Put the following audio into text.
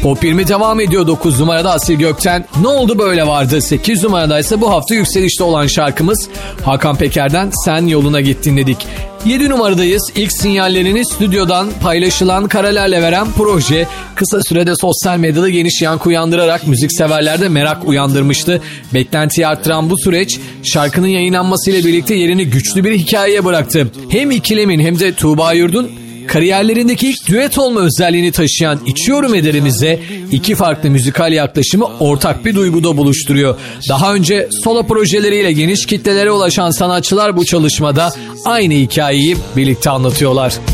Top 20 devam ediyor. 9 numarada Asil Gökten Ne Oldu Böyle vardı. 8 numarada ise bu hafta yükselişte olan şarkımız Hakan Peker'den Sen Yoluna Git dinledik. 7 numaradayız. İlk sinyallerini stüdyodan paylaşılan karelerle veren proje kısa sürede sosyal medyada geniş yankı uyandırarak müzikseverlerde merak uyandırmıştı. Beklentiyi arttıran bu süreç şarkının yayınlanmasıyla birlikte yerini güçlü bir hikayeye bıraktı. Hem ikilemin hem de Tuğba Yurdun kariyerlerindeki ilk düet olma özelliğini taşıyan İçiyorum Ederimiz'e iki farklı müzikal yaklaşımı ortak bir duyguda buluşturuyor. Daha önce solo projeleriyle geniş kitlelere ulaşan sanatçılar bu çalışmada aynı hikayeyi birlikte anlatıyorlar.